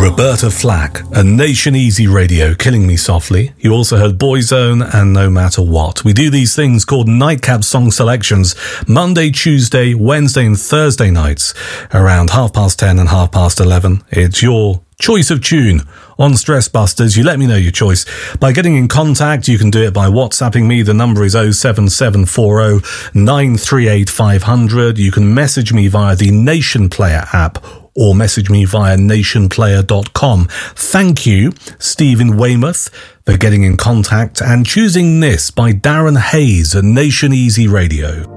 Roberta Flack and Nation Easy Radio, Killing Me Softly. You also heard Boyzone and No Matter What. We do these things called Nightcap Song Selections Monday, Tuesday, Wednesday and Thursday nights around 10:30 and 11:30. It's your choice of tune on Stress Busters. You let me know your choice by getting in contact. You can do it by WhatsApping me. The number is 07740 938 500. You can message me via the Nation Player app or message me via nationplayer.com. Thank you, Stephen Weymouth, for getting in contact and choosing this by Darren Hayes at Nation Easy Radio.